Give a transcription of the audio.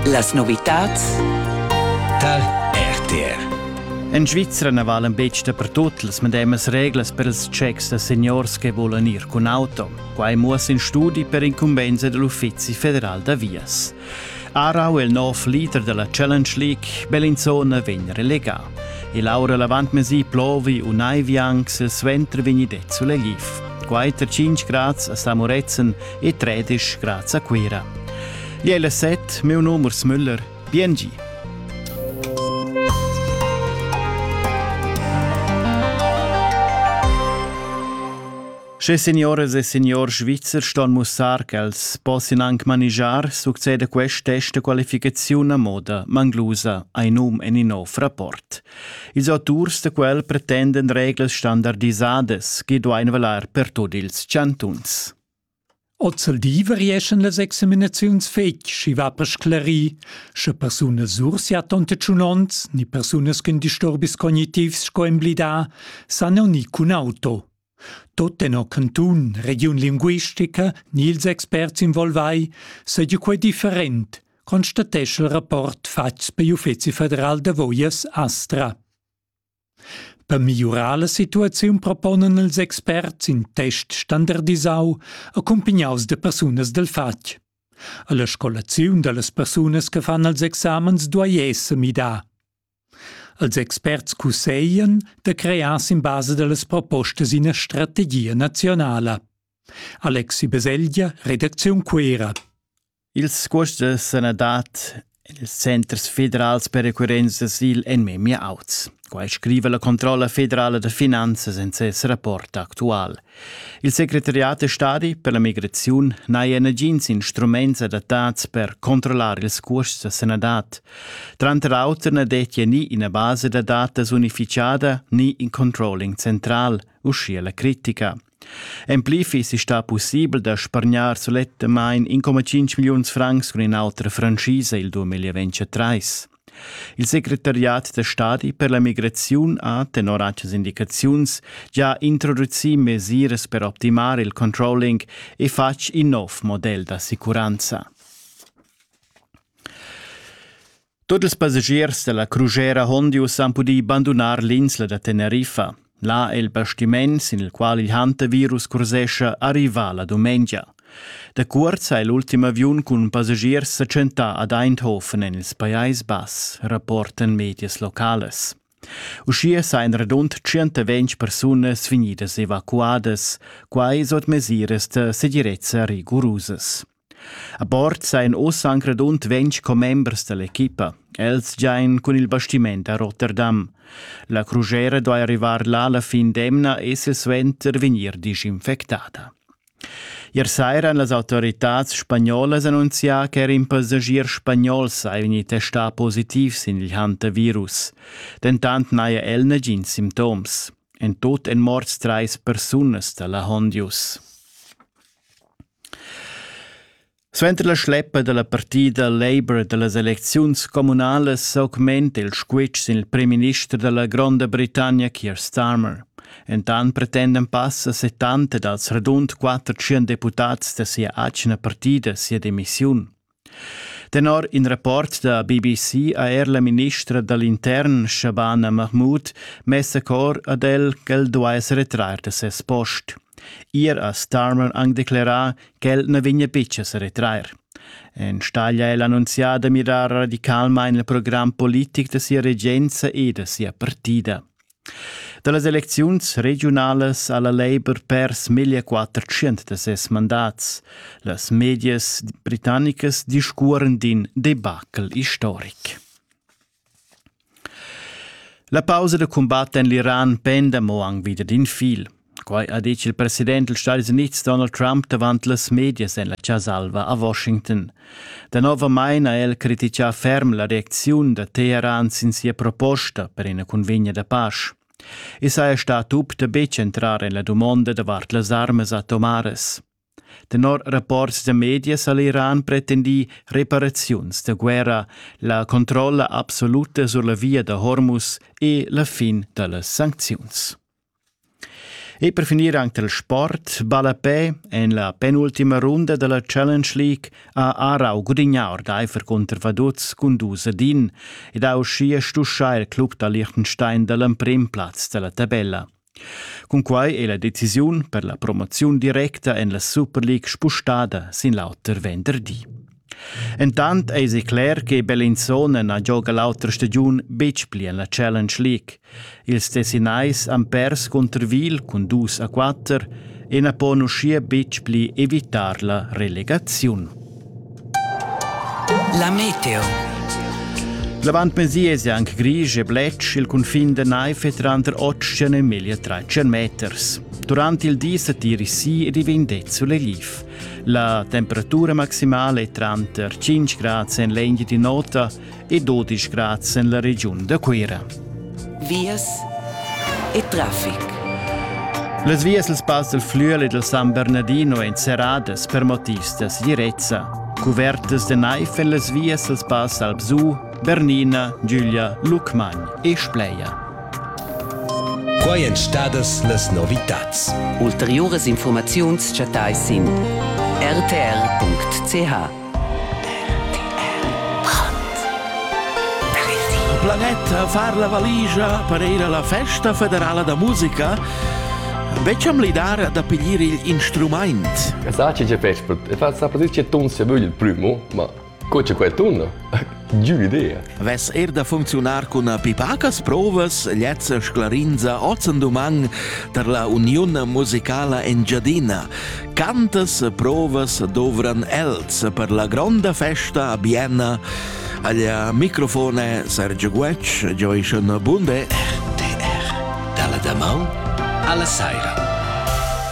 Las novitats dal RTR. In Svizzera ne valen becce per tutte le medemes reglas per ils checks de seniors che volen ir con auto. Quai muos in studi per incumbenza dell'Uffizi Federal da Vias. Arau il nov leader della Challenge League, Bellinzona vegn relega. E Laura lavant mesi plovi un aivianx il sventer vigni det sulle gif. Quai 5 grads a Samurezen e 13 grads a Quera. Gli L7, meu numero Müller, BNG. Che signores e signor Svizzer ston mussar che els possin anche manigiar succede quest test de qualificazione a moda manglusa ai num en in nov rapport. Ils autors de quel pretenden reglas standardisades che duain valer per tutti ils cantuns. Ozzal diver rieschen les examinaziuns fetg, si va per sclari, che persunas ursia tonte ciunons, ni persunas con disturbis cognitivs scoemblida, sanno ni cun auto. Tote no cantun, region linguistica, ni ils experts involvai, segia quei different, constatesce il rapport fatgs per Uffizi Federal da Voias Astra. Per migliorare la situazione proponen els experts in test standardisau accompagnaus de personas del fatg. A la scolazione delle personas che fanno els examens duai essa midà. Els experts cusseien de crearsi in base delle proposte in una strategia nazionale. Alexi Beselgia, redazione Quera. Ils curs de Senadat ils Centers Federals per Recurrenza d'Asil en memia auts. Quai scrive la Controlla Federale de Finanzas en ses rapport actual. Il Secretariat de Stadi per la Migrazione n'ha energins instruments adattats per controllare ils curs de Senadat. Tranter auter ne detja ni in a base de datas unificada ni in controlling central, uscia la critica. En plifi si sta possibile da spargnar sulettamain 1,5 milions francs con un'altra francisa il 2023. Il Secretariat de Stadi per la Migrazione ha, tenor acces indicaziuns, già introduzzi mesures per optimare il controlling e fac in nov model da sicuranza. Tutti i passagieri della crociera Hondius hanno potuto abbandonare l'insula da Tenerife. Là è il bastiment in il quale il hantavirus cursesce arriva la domenica. Da Curza è l'ultimo avion con passagieri s'accenta ad Eindhoven in il Paese Bas, rapporten medias locales. Uscia sain redund 120 personas venidas evacuadas, quai sot mesures de segurezza rigorusas. A bord sain ossan redund 20 co-members dell'equipa, els giain con il bastiment a Rotterdam. La crociera doi arrivar là alla fin d'emna e se suenter venir disinfectada. Ier saira las autoritats spagnolas annuncia che un passagier spagnol sai veni testa positiv sin il hantavirus. Dentant naia elna gin symptoms. En tot en morts 3 personas de la Hondius. Suenter la schleppa della partida Labour delle elezioni comunali augmenta il squitch il Prime Ministro della Grande Britannia Keir Starmer. Entan pretenden passa 70 dals redund 400 deputats da sia acna partida sia demissiun. Tenor in rapport da BBC a la ministra dell'Intern Shabana Mahmood messa cor ad che dois retrair da ses post. Ier a Starmer han declarà che ne vigna bitcha se retrair. En staglia el annunziada mirar radicalma in il programma politic da sia regenza e da sia partida. Dalle elezioni regionales alla Labour pers 1400 de ses mandats. Las medias britannicas discuoren din debacle historic. La pausa de combatto in l'Iran pende mo ang wieder din fil. Quai ha dice il presidente degli Stati Uniti Donald Trump davanti las medias en la Ciasalva a Washington. Da nova maina el critica ferm la reazione da Teheran sin sia proposta per una convegna da pace. E sa è stato up da bec entrare nella domanda davart las armas atomares. Tenor rapports de medias all'Iran pretendi reparazions de guerra, la controlla absoluta sulla via de Hormuz e la fin delle sanzioni. E per finire anche il sport, Balapè in la penultima runda della Challenge League a Aarau Gudignaur d'Eifer contro Vaduz con 2-1 ed ha uscito stusciare il club da Liechtenstein dall'emprim platz della tabella. Con quai è la decisione per la promozione diretta in la Super League spostata sin lauter venerdì. Intant è clar che Bellinzona ha gioca l'altra stagione becpli in la Challenge League. Ils Tessinais han pers contro Wil con 2-4 e ne può uscire becpli evitar la relegazione. La meteo. Lavant mesiese anche grigie e bletch il confine de naife tra 8 e 1.300 meters. Durante il dì si tiri sì e diventa sulle liv. La temperatura maximale è 35 gradi in Legna di Nota e 12 gradi nella regione de Quera. Vias e traffic. Les vias als Pass del Flüel e del San Bernardino en serrades per motius de sicurezza. Covertes de naife en les vias als Pass al Bsu, Bernina, Giulia, Lucmagn e Spleia. Quai en stadas las novitats. Ulteriores informaziuns chatai sin rtr.ch. Planeta far la valigia per ir alla festa federale da musica. Becciam l'idea da pigliare gli instrumenti. Esatto, c'è festa. E fa sapere che ton se vuole il primo, ma cosa quel ton? Giù idea. Ves da funzionar con pipacas provas, liezza sclarinza, ozen domang per la Unione Musicale Engiadina. Cantas provas dovran els per la grande festa a Bienna. Agli microfone Sergio Guec, Joyce Bunde. RTR. Dalla Damau alla Saira.